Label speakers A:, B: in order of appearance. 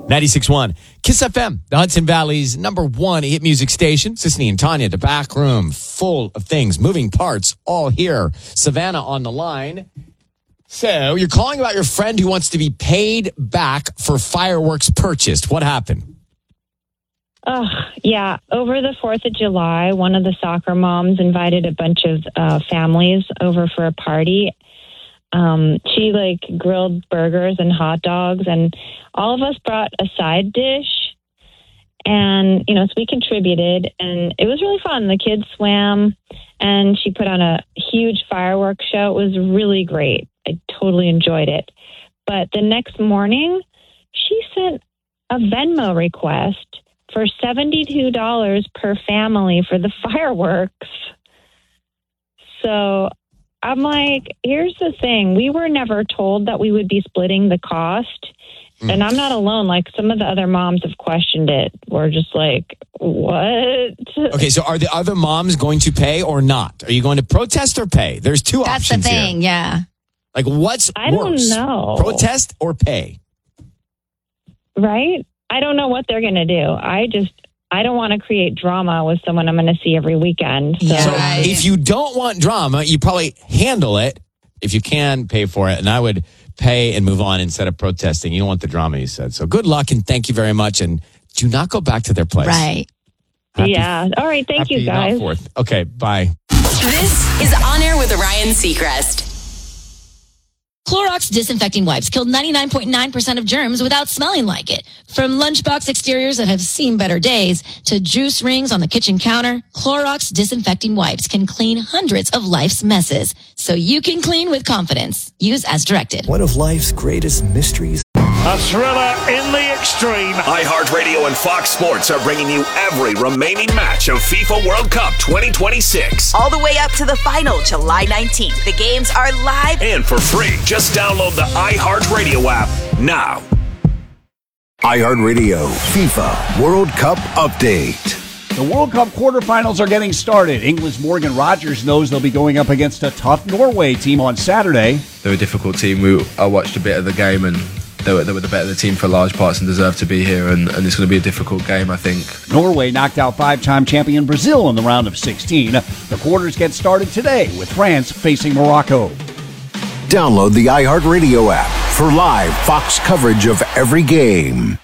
A: 96.1 Kiss FM, the Hudson Valley's #1 hit music station. Sisney and Tanya, the back room, full of things, moving parts, all here. Savannah on the line. So you're calling about your friend who wants to be paid back for fireworks purchased. What happened?
B: Yeah. Over the 4th of July, one of the soccer moms invited a bunch of families over for a party. She grilled burgers and hot dogs, and all of us brought a side dish. And, so we contributed, and it was really fun. The kids swam, and she put on a huge fireworks show. It was really great. I totally enjoyed it. But the next morning, she sent a Venmo request for $72 per family for the fireworks. So I'm like, here's the thing. We were never told that we would be splitting the cost. And I'm not alone. Like, some of the other moms have questioned it. We're just like, what?
A: Okay, so are the other moms going to pay or not? Are you going to protest or pay? There's two options here.
C: That's the thing, yeah.
A: Like, what's
B: I
A: worse?
B: don't know.
A: Protest or pay?
B: Right? I don't know what they're going to do. I don't want to create drama with someone I'm going to see every weekend. So.
A: So if you don't want drama, you probably handle it. If you can, pay for it. And I would pay and move on instead of protesting. You don't want the drama, you said. So good luck and thank you very much. And do not go back to their place.
C: Right.
B: Yeah. All right. Thank you, guys.
A: Okay. Bye.
D: This is On Air with Ryan Seacrest.
C: Clorox disinfecting wipes killed 99.9% of germs without smelling like it. From lunchbox exteriors that have seen better days to juice rings on the kitchen counter, Clorox disinfecting wipes can clean hundreds of life's messes. So you can clean with confidence. Use as directed.
E: One of life's greatest mysteries.
F: A thriller in the extreme.
G: iHeartRadio and Fox Sports are bringing you every remaining match of FIFA World Cup 2026.
D: All the way up to the final, July 19th. The games are live
G: And for free. Just download the iHeartRadio app now.
E: iHeartRadio FIFA World Cup Update.
F: The World Cup quarterfinals are getting started. England's Morgan Rogers knows they'll be going up against a tough Norway team on Saturday.
H: They're a difficult team. I watched a bit of the game and they were the better team for large parts and deserve to be here, and it's going to be a difficult game, I think.
F: Norway knocked out 5-time champion Brazil in the round of 16. The quarters get started today with France facing Morocco.
E: Download the iHeartRadio app for live Fox coverage of every game.